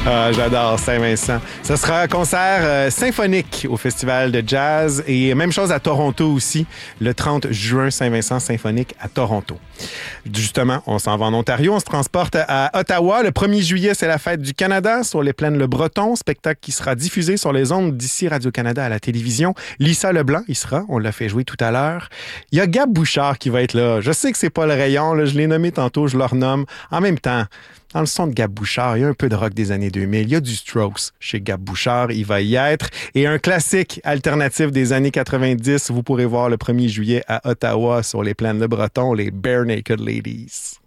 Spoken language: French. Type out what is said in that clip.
Ah, j'adore Saint-Vincent. Ce sera un concert symphonique au Festival de jazz et même chose à Toronto aussi, le 30 juin, Saint-Vincent symphonique à Toronto. Justement, on s'en va en Ontario, on se transporte à Ottawa. Le 1er juillet, c'est la fête du Canada sur les plaines Le Breton, spectacle qui sera diffusé sur les ondes d'ici Radio-Canada à la télévision. Lisa Leblanc y sera, on l'a fait jouer tout à l'heure. Il y a Gab Bouchard qui va être là. Je sais que c'est pas le rayon, là, je l'ai nommé tantôt, je le renomme. En même temps, dans le son de Gab Bouchard, il y a un peu de rock des années 2000. Il y a du Strokes chez Gab Bouchard, il va y être. Et un classique alternatif des années 90, vous pourrez voir le 1er juillet à Ottawa sur les plaines Le Breton, les Bare Naked Ladies.